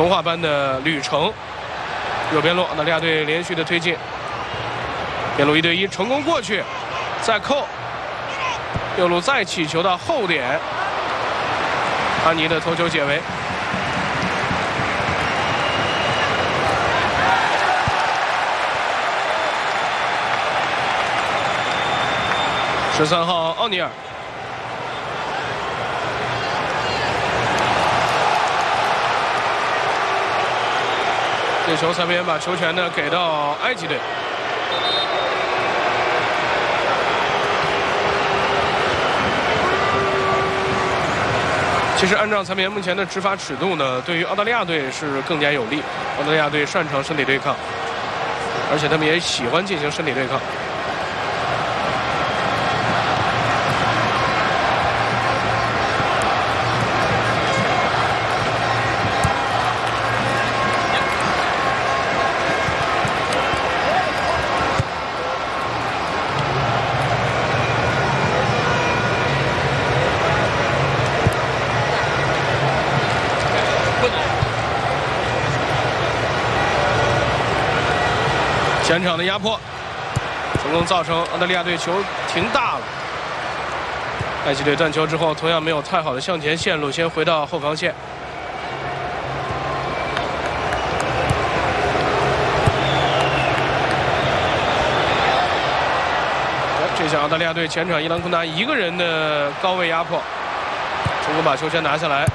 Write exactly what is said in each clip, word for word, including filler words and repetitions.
童话般的旅程。右边路，澳大利亚队连续的推进，边路一对一成功过去，再扣，右路再起球到后点，哈尼的头球解围。十三号奥尼尔。 这球裁判员把球权呢给到埃及队。其实按照裁判员目前的执法尺度呢，对于澳大利亚队是更加有利。澳大利亚队擅长身体对抗，而且他们也喜欢进行身体对抗。 前场的压迫，成功造成澳大利亚队球停大了。埃及队断球之后，同样没有太好的向前线路，先回到后防线。这下澳大利亚队前场伊朗库纳一个人的高位压迫，成功把球权拿下来。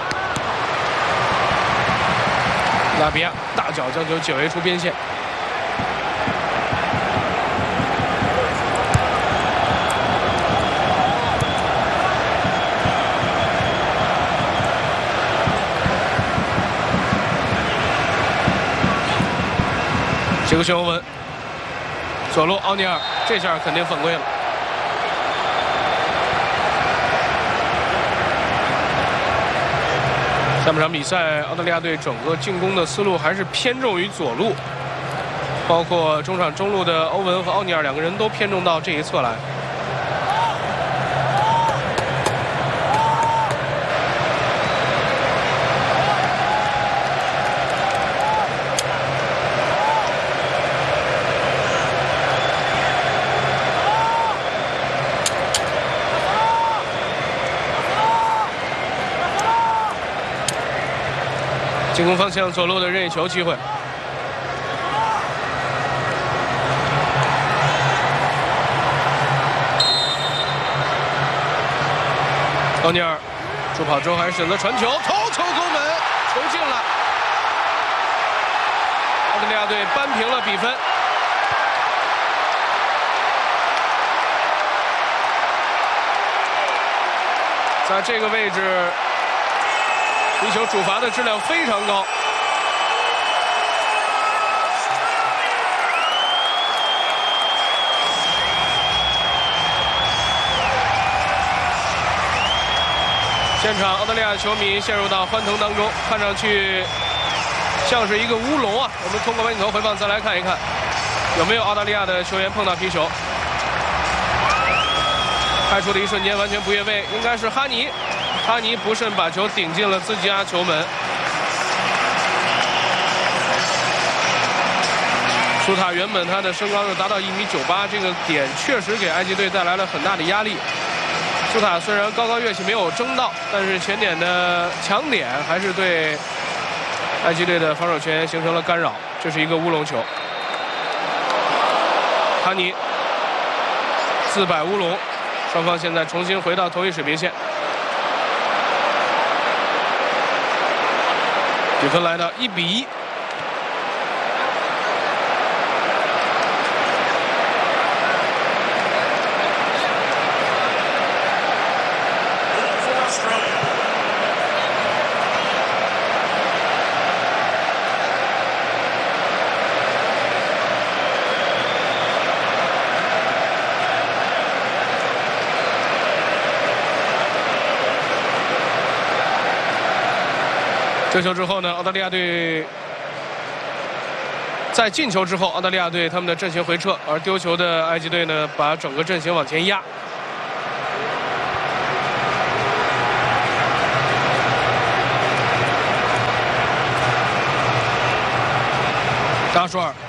拉比亚大脚将球解围出边线。 这个旋稳，左路奥尼尔，这下肯定犯规了。下半场比赛，澳大利亚队整个进攻的思路还是偏重于左路，包括中场中路的欧文和奥尼尔两个人都偏重到这一侧来。 进攻方向左路的任意球机会，奥尼尔助跑之后还是选择传球，头球攻门，球进了，澳大利亚队扳平了比分。在这个位置。 皮球主罚的质量非常高，现场澳大利亚球迷陷入到欢腾当中，看上去像是一个乌龙啊！我们通过慢镜头回放再来看一看，有没有澳大利亚的球员碰到皮球？开出的一瞬间完全不越位，应该是哈尼。 哈尼不慎把球顶进了自家球门。苏塔原本他的身高就达到一米九八，这个点确实给埃及队带来了很大的压力。苏塔虽然高高跃起没有争到，但是前点的强点还是对埃及队的防守权形成了干扰，这是一个乌龙球。哈尼自摆乌龙，双方现在重新回到同一水平线。 比分来到一比一。这球之后呢，澳大利亚队在进球之后，澳大利亚队他们的阵型回撤，而丢球的埃及队呢，把整个阵型往前压。 大硕尔